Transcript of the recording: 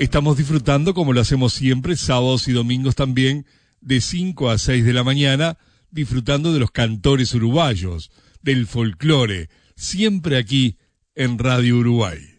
Estamos disfrutando, como lo hacemos siempre, sábados y domingos también, de 5 a 6 de la mañana, disfrutando de los cantores uruguayos, del folclore, siempre aquí en Radio Uruguay.